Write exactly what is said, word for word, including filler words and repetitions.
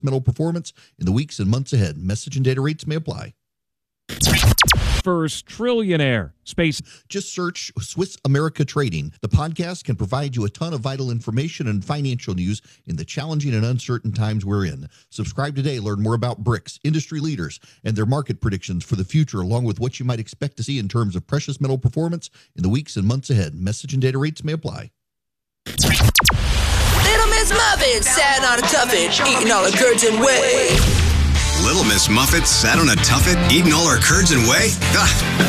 metal performance in the weeks and months ahead. Message and data rates may apply. First trillionaire. Space. Just search Swiss America Trading. The podcast can provide you a ton of vital information and financial news in the challenging and uncertain times we're in. Subscribe today. Learn more about bricks, industry leaders, and their market predictions for the future, along with what you might expect to see in terms of precious metal performance in the weeks and months ahead. Message and data rates may apply. Little Miss Muffet sat on a tuffet, eating all the curds and whey. Little Miss Muffet sat on a tuffet, eating all her curds and whey? Ah,